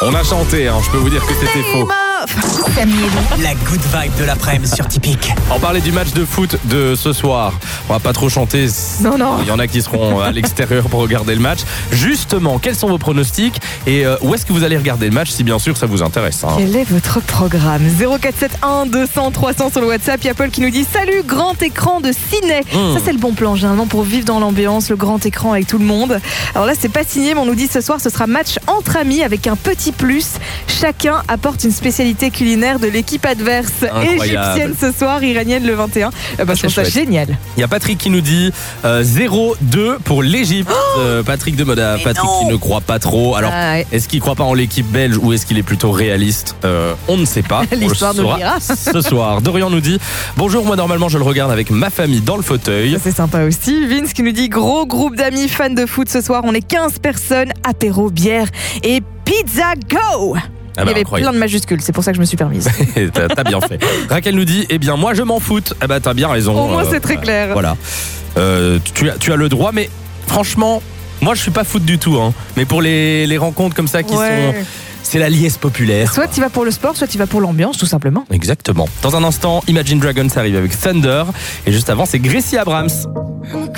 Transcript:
On a chanté, je peux vous dire que c'était faux. La good vibe de l'après-midi sur Typique. On parlait du match de foot de ce soir. On va pas trop chanter. Non. Il y en a qui seront à l'extérieur pour regarder le match. Justement, quels sont vos pronostics et où est-ce que vous allez regarder le match si bien sûr ça vous intéresse. Quel est votre programme ? 0471 200 300 sur le WhatsApp. Il y a Paul qui nous dit salut, grand écran de ciné. Ça c'est le bon plan généralement pour vivre dans l'ambiance, le grand écran avec tout le monde. Alors là c'est pas signé mais on nous dit ce soir ce sera match entre amis avec un petit plus. Chacun apporte une spécialité culinaire de l'équipe adverse. Incroyable. Égyptienne ce soir, iranienne le 21. Je trouve ça génial. Il y a Patrick qui nous dit 0-2 pour l'Égypte. Patrick de Moda. Patrick qui ne croit pas trop. Alors, est-ce qu'il croit pas en l'équipe belge ou est-ce qu'il est plutôt réaliste ? On ne sait pas. L'histoire nous le dira. Ce soir, Dorian nous dit bonjour, moi normalement je le regarde avec ma famille dans le fauteuil. Ça, c'est sympa aussi. Vince qui nous dit gros groupe d'amis fans de foot ce soir. On est 15 personnes, apéro, bière et pizza go. Il y avait plein de majuscules, c'est pour ça que je me suis permise. T'as bien fait. Raquel nous dit, moi je m'en foute. T'as bien raison. Au moins c'est très clair. Voilà. Tu as le droit, mais franchement, moi je suis pas foot du tout. Mais pour les rencontres comme ça qui sont... C'est la liesse populaire. Soit tu vas pour le sport, soit tu vas pour l'ambiance, tout simplement. Exactement. Dans un instant, Imagine Dragons arrive avec Thunder. Et juste avant, c'est Gracie Abrams.